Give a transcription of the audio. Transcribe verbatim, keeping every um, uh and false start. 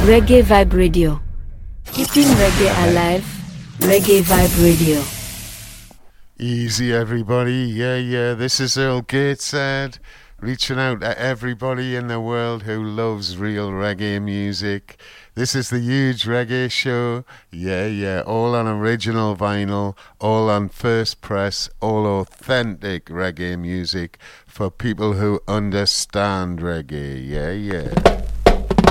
Reggae Vibe Radio. Keeping reggae alive. Reggae Vibe Radio. Easy, everybody. Yeah, yeah. This is Earl Gateshead, reaching out to everybody in the world who loves real reggae music. This is the Huge Reggae Show. Yeah, yeah. All on original vinyl, all on first press, all authentic reggae music for people who understand reggae. Yeah, yeah.